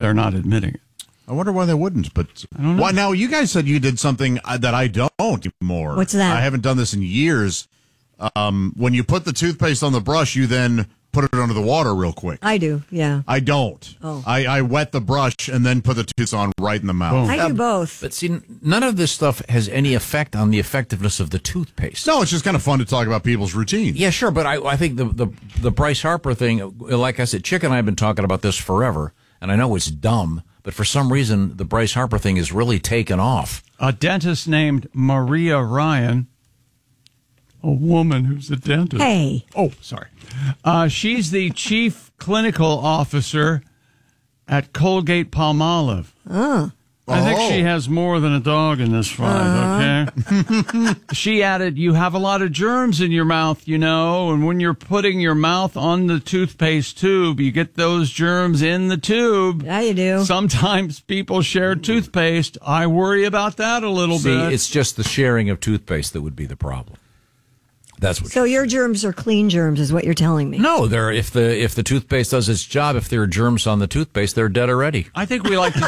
they're not admitting it. I wonder why they wouldn't. But I don't know. Well, now you guys said you did something that I don't anymore. What's that? I haven't done this in years. When you put the toothpaste on the brush, you then put it under the water real quick. I do, yeah. I don't. Oh. I wet the brush and then put the toothpaste on right in the mouth. I do both. But see, none of this stuff has any effect on the effectiveness of the toothpaste. No, it's just kind of fun to talk about people's routines. Yeah, sure, but I think the Bryce Harper thing, like I said, Chick and I have been talking about this forever, and I know it's dumb, but for some reason, the Bryce Harper thing is really taken off. A dentist named Maria Ryan, a woman who's a dentist. Hey. Oh, sorry. She's the chief clinical officer at Colgate-Palmolive. Oh. I think she has more than a dog in this fight, okay? She added, you have a lot of germs in your mouth, and when you're putting your mouth on the toothpaste tube, you get those germs in the tube. Yeah, you do. Sometimes people share toothpaste. I worry about that a little See, bit. it's just the sharing of toothpaste that would be the problem. That's what. So your germs are clean germs, is what you're telling me? No, if the toothpaste does its job, if there are germs on the toothpaste, they're dead already. I think we like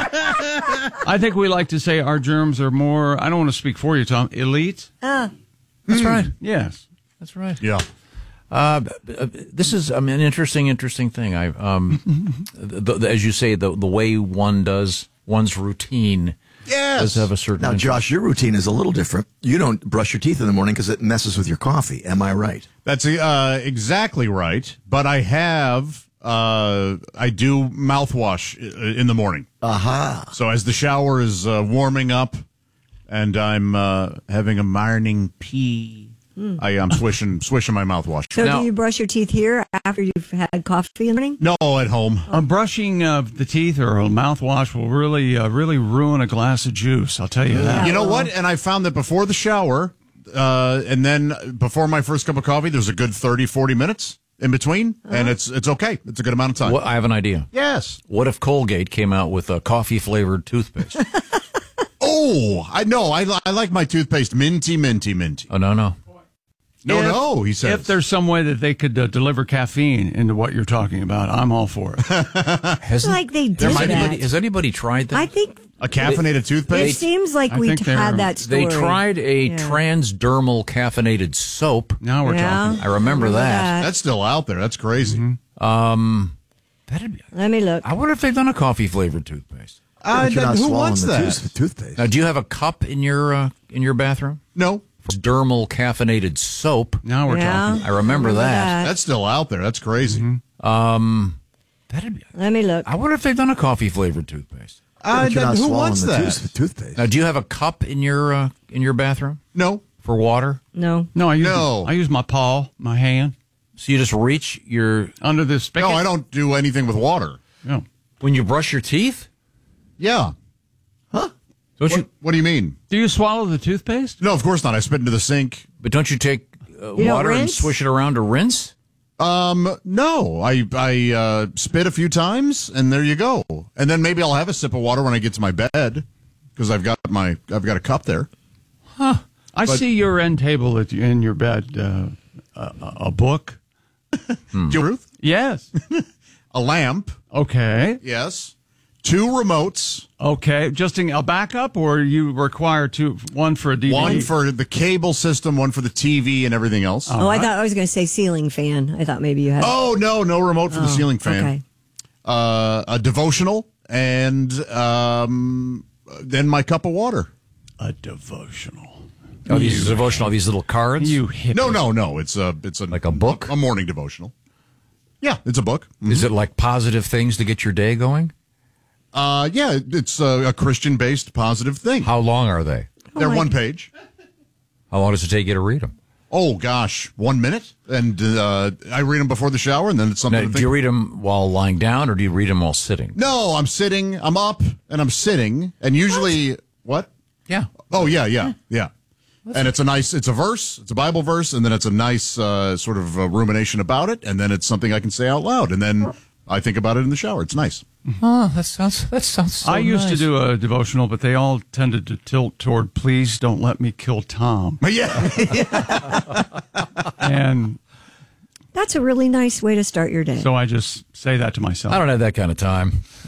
to say our germs are more, I don't want to speak for you, Tom, elite. That's right. Yes. That's right. Yeah. This is an interesting thing. As you say, the way one does one's routine does have a certain. Now, Josh, your routine is a little different. You don't brush your teeth in the morning because it messes with your coffee. Am I right? That's exactly right. But I do mouthwash in the morning. Aha. So as the shower is warming up and I'm having a morning pee, I am swishing my mouthwash. So do you brush your teeth here after you've had coffee in the morning? No, at home. Brushing of the teeth or a mouthwash will really ruin a glass of juice. I'll tell you that. You know what? And I found that before the shower and then before my first cup of coffee, there's a good 30, 40 minutes in between, and it's okay. It's a good amount of time. Well, I have an idea. Yes. What if Colgate came out with a coffee-flavored toothpaste? Oh, I know. I like my toothpaste minty. Oh, no. No, he says. If there's some way that they could deliver caffeine into what you're talking about, I'm all for it. It's like they did that. Has anybody tried that? I think A caffeinated toothpaste? it seems like I we think they're- had that story. They tried a transdermal caffeinated soap. Now we're talking. I remember that. That's still out there. That's crazy. That'd be, Let me look. I wonder if they've done a coffee-flavored toothpaste. But you're not who swallowing wants the that? toothpaste. Now, do you have a cup in your bathroom? No, Dermal caffeinated soap. Now we're talking. I remember that. that's still out there. That's crazy. That'd be, Let me look. I wonder if they've done a coffee-flavored toothpaste. But you're not who swallowing wants the that? toothpaste. Now, do you have a cup in your bathroom No. for water? No. No, I No. use my paw, my hand, So you just reach your under the spigot. No, I don't do anything with water. No. when you brush your teeth. Yeah. Don't you? What do you mean? Do you swallow the toothpaste? No, of course not. I spit into the sink. But don't you take don't water and rinse? swish it around to rinse? No. I spit a few times, and there you go. And then maybe I'll have a sip of water when I get to my bed because I've got a cup there. I see your end table in your bed, a book. Truth? Yes. A lamp. Okay. Yes. 2 remotes. Okay. Just a backup, or you require one for a DVD? One for the cable system, one for the TV, and everything else. Oh, I thought I was going to say ceiling fan. I thought maybe you had. Oh, no remote for the ceiling fan. Okay. A devotional, and then my cup of water. A devotional. Oh, these devotional, these little cards. You hit No. It's Like a book? a morning devotional. Yeah, it's a book. Is it like positive things to get your day going? Yeah, it's a Christian-based positive thing. How long are they? They're one page. How long does it take you to read them? Oh gosh, 1 minute, and I read them before the shower, and then it's something. Now, to do you think. read them while lying down, or do you read them while sitting? No, I'm sitting. I'm up, and I'm sitting, and usually what? Yeah. Oh yeah. And it's a verse, it's a Bible verse, and then it's a nice sort of rumination about it, and then it's something I can say out loud, and then I think about it in the shower. It's nice. Oh, that sounds so I used to nice. do a devotional, but they all tended to tilt toward "Please don't let me kill Tom," Yeah. and That's a really nice way to start your day. so I just say that to myself. I don't have that kind of time.